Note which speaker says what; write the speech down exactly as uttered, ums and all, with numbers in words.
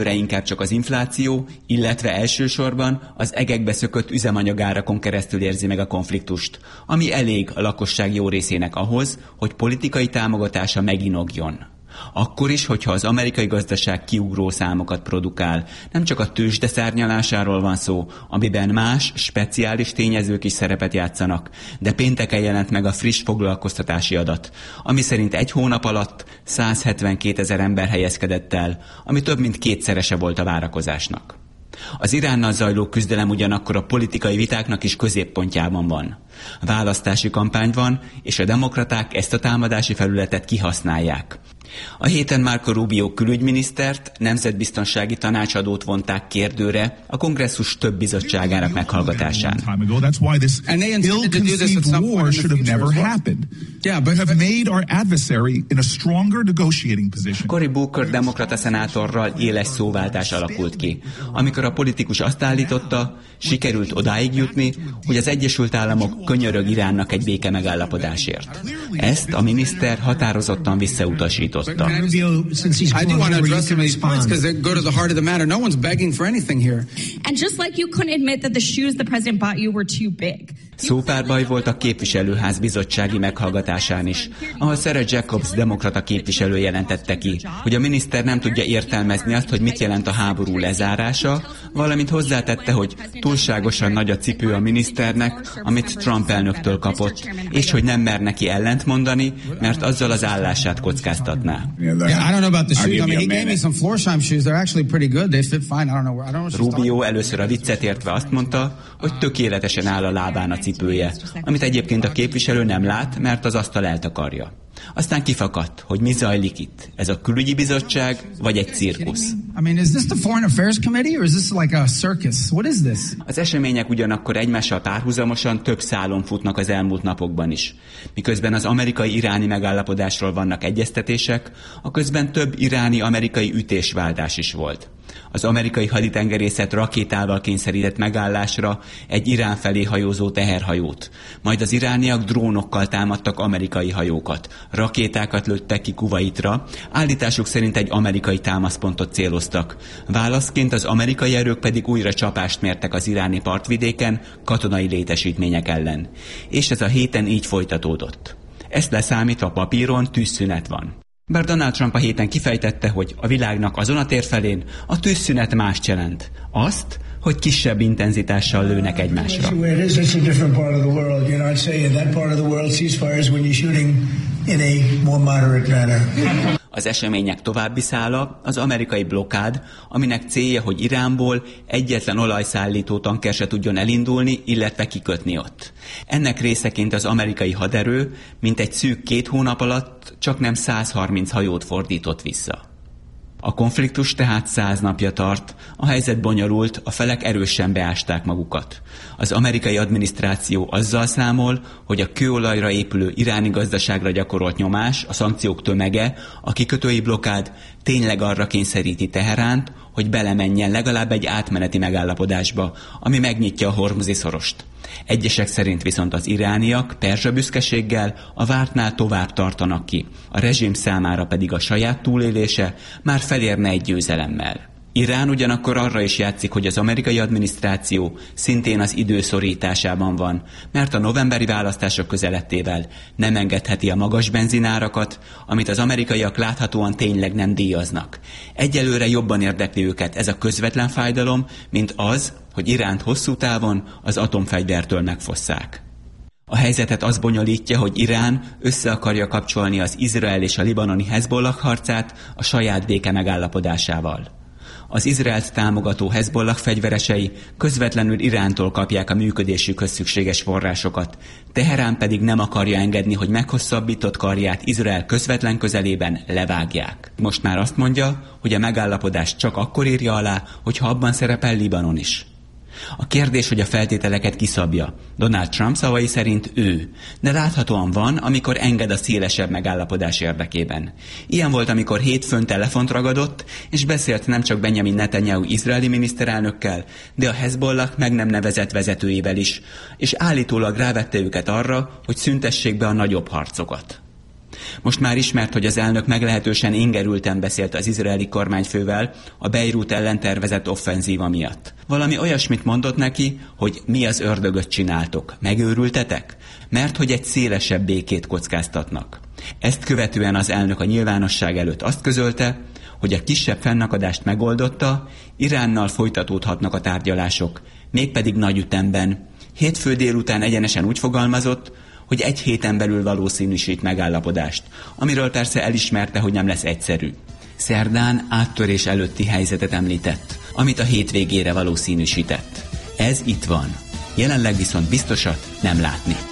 Speaker 1: inkább csak az infláció, illetve elsősorban az egekbe szökött üzemanyagárakon keresztül érzi meg a konfliktust, ami elég a lakosság jó részének ahhoz, hogy politikai támogatása meginogjon. Akkor is, hogyha az amerikai gazdaság kiugró számokat produkál, nem csak a tőzsde szárnyalásáról van szó, amiben más, speciális tényezők is szerepet játszanak, de pénteken jelent meg a friss foglalkoztatási adat, ami szerint egy hónap alatt százhetvenkétezer ember helyezkedett el, ami több mint kétszerese volt a várakozásnak. Az Iránnal zajló küzdelem ugyanakkor a politikai vitáknak is középpontjában van. Választási kampány van, és a demokraták ezt a támadási felületet kihasználják. A héten Marco Rubio külügyminisztert, nemzetbiztonsági tanácsadót vonták kérdőre a kongresszus több bizottságának meghallgatásán. Cory Booker demokrata szenátorral éles szóváltás alakult ki, amikor a politikus azt állította, sikerült odáig jutni, hogy az Egyesült Államok könyörög Iránnak egy béke megállapodásért. Ezt a miniszter határozottan visszautasította. I
Speaker 2: do want to address some of these points because they go to the heart of the matter. No one's begging for anything here.
Speaker 3: And just like you couldn't admit that the shoes the president bought you were too big.
Speaker 1: Szópárbaj volt a képviselőház bizottsági meghallgatásán is, ahol Sarah Jacobs demokrata képviselő jelentette ki, hogy a miniszter nem tudja értelmezni azt, hogy mit jelent a háború lezárása, valamint hozzátette, hogy túlságosan nagy a cipő a miniszternek, amit Trump elnöktől kapott, és hogy nem mer neki ellent mondani, mert azzal az állását kockáztatná. Rubio először a viccet értve azt mondta, hogy tökéletesen áll a lábán a cipője, amit egyébként a képviselő nem lát, mert az asztal eltakarja. Aztán kifakadt, hogy mi zajlik itt. Ez a külügyi bizottság, vagy egy cirkusz? Az események ugyanakkor egymással párhuzamosan több szálon futnak az elmúlt napokban is. Miközben az amerikai-iráni megállapodásról vannak egyeztetések, a közben több iráni-amerikai ütésváltás is volt. Az amerikai haditengerészet rakétával kényszerített megállásra egy Irán felé hajózó teherhajót. Majd az irániak drónokkal támadtak amerikai hajókat. Rakétákat lőttek ki Kuvaitra, állításuk szerint egy amerikai támaszpontot céloztak. Válaszként az amerikai erők pedig újra csapást mértek az iráni partvidéken katonai létesítmények ellen. És ez a héten így folytatódott. Ezt leszámítva papíron tűzszünet van. Bár Donald Trump a héten kifejtette, hogy a világnak azon a térfelén a tűzszünet mást jelent. Azt, hogy kisebb intenzitással lőnek egymásra. Az események további szála az amerikai blokkád, aminek célja, hogy Iránból egyetlen olajszállító tanker se tudjon elindulni, illetve kikötni ott. Ennek részeként az amerikai haderő mintegy szűk két hónap alatt csaknem száz harminc hajót fordított vissza. A konfliktus tehát száz napja tart, a helyzet bonyolult, a felek erősen beásták magukat. Az amerikai adminisztráció azzal számol, hogy a kőolajra épülő iráni gazdaságra gyakorolt nyomás, a szankciók tömege, a kikötői blokkád tényleg arra kényszeríti Teheránt, hogy belemenjen legalább egy átmeneti megállapodásba, ami megnyitja a Hormuzi szorost. Egyesek szerint viszont az irániak perzsa büszkeséggel a vártnál tovább tartanak ki, a rezsim számára pedig a saját túlélése már felérne egy győzelemmel. Irán ugyanakkor arra is játszik, hogy az amerikai adminisztráció szintén az idő szorításában van, mert a novemberi választások közelettével nem engedheti a magas benzinárakat, amit az amerikaiak láthatóan tényleg nem díjaznak. Egyelőre jobban érdekli őket ez a közvetlen fájdalom, mint az, hogy Iránt hosszú távon az atomfegyvertől megfosszák. A helyzetet az bonyolítja, hogy Irán össze akarja kapcsolni az Izrael és a libanoni Hezbollah harcát a saját béke megállapodásával. Az Izraelt támogató Hezbollah fegyveresei közvetlenül Irántól kapják a működésükhöz szükséges forrásokat, Teherán pedig nem akarja engedni, hogy meghosszabbított karját Izrael közvetlen közelében levágják. Most már azt mondja, hogy a megállapodást csak akkor írja alá, hogyha abban szerepel Libanon is. A kérdés, hogy a feltételeket kiszabja. Donald Trump szavai szerint ő, de láthatóan van, amikor enged a szélesebb megállapodás érdekében. Ilyen volt, amikor hétfőn telefont ragadott, és beszélt nem csak Benjamin Netanyahu izraeli miniszterelnökkel, de a Hezbollah meg nem nevezett vezetőjével is, és állítólag rávette őket arra, hogy szüntessék be a nagyobb harcokat. Most már ismert, hogy az elnök meglehetősen ingerülten beszélt az izraeli kormányfővel a Beirut ellen tervezett offenzíva miatt. Valami olyasmit mondott neki, hogy mi az ördögöt csináltok, megőrültetek? Mert hogy egy szélesebb békét kockáztatnak. Ezt követően az elnök a nyilvánosság előtt azt közölte, hogy a kisebb fennakadást megoldotta, Iránnal folytatódhatnak a tárgyalások, mégpedig nagy ütemben. Hétfő délután egyenesen úgy fogalmazott, hogy egy héten belül valószínűsít megállapodást, amiről persze elismerte, hogy nem lesz egyszerű. Szerdán áttörés előtti helyzetet említett, amit a hétvégére valószínűsített. Ez itt van. Jelenleg viszont biztosat nem látni.